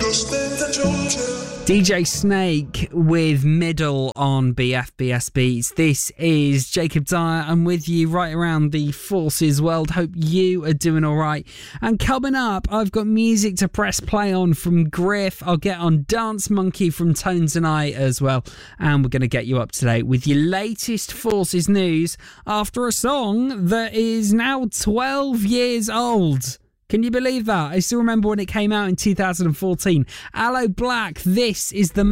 DJ Snake with Middle on BFBS Beats. This is Jacob Dyer. I'm with you right around the Forces world. Hope you are doing all right. And coming up, I've got music to press play on from Griff. I'll get on Dance Monkey from Tones and I as well. And we're going to get you up to date with your latest Forces news after a song that is now 12 years old. Can you believe that? I still remember when it came out in 2014. Aloe Black, this is the